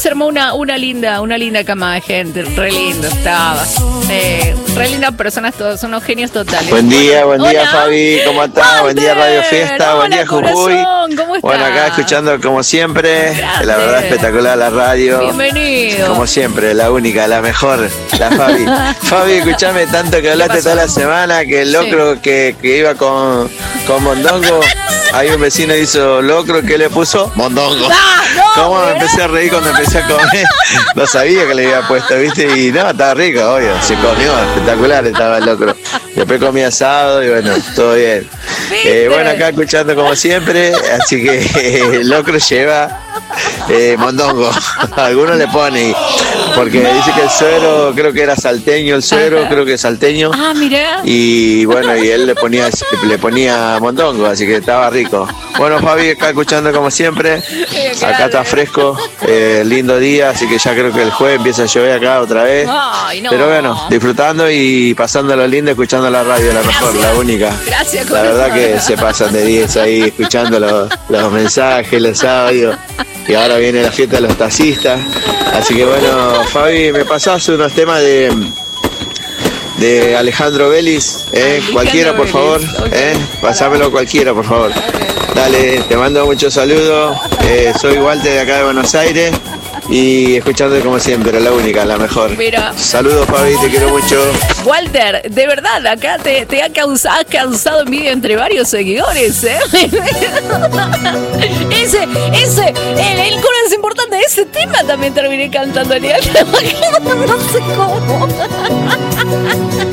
se armó una linda cama de gente, re lindo estaba. Re lindas personas todos, son unos genios totales. Buen día Hola. Fabi, ¿cómo estás? Buen día Radio Fiesta, buen día Jujuy. Corazón, ¿cómo estás? Bueno, acá escuchando como siempre, Grande. la verdad espectacular la radio. Bienvenido. Como siempre, la única, la mejor, la Fabi. Fabi, escuchame tanto que hablaste toda la semana, que el locro que iba con Mondongo, hay un vecino hizo locro que le puso Mondongo. ¿Cómo me empecé a reír cuando empecé a comer? No sabía que le había puesto, ¿viste? Y no, estaba rico, obvio. Se comió, espectacular estaba el locro. Después comí asado y bueno, todo bien. Bueno, acá escuchando como siempre, así que el locro lleva mondongo. Algunos le ponen, porque dice que el suero, creo que era salteño, el suero, creo que es salteño. Ah, mirá. Y bueno, y él le ponía mondongo, así que estaba rico. Bueno, Fabi, acá escuchando como siempre. Acá está fresco, lindo día, así que ya creo que el jueves empieza a llover acá otra vez. Ay, no. Pero bueno, disfrutando y pasándolo lindo, escuchando la radio, la mejor, la única. Gracias, La verdad que se pasan de 10 ahí escuchando los mensajes, los audios. Y ahora viene la fiesta de los taxistas. Así que bueno, Fabi, me pasás unos temas de Alejandro Vélez, cualquiera por favor, pasámelo cualquiera por favor. Dale, te mando muchos saludos, soy Walter de acá de Buenos Aires y escuchándote como siempre, la única, la mejor. Mira. Saludos Fabi, te quiero mucho. Walter, de verdad, acá te ha causado envidia entre varios seguidores, ¿eh? El coro es importante, ese tema también terminé cantando, no sé cómo.